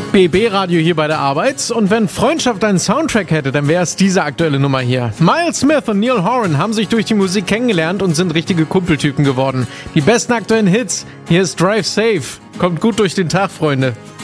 BB-Radio hier bei der Arbeit. Und wenn Freundschaft einen Soundtrack hätte, dann wäre es diese aktuelle Nummer hier. Miles Smith und Neil Horan haben sich durch die Musik kennengelernt und sind richtige Kumpeltypen geworden. Die besten aktuellen Hits. Hier ist Drive Safe. Kommt gut durch den Tag, Freunde.